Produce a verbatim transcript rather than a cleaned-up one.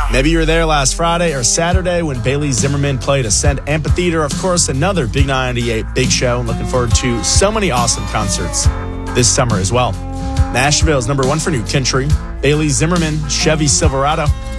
Maybe you were there last Friday or Saturday when Bailey Zimmerman played Ascend Amphitheater. Of course, another Big ninety-eight big show. And looking forward to so many awesome concerts this summer as well. Nashville is number one for New Country. Bailey Zimmerman, Chevy Silverado.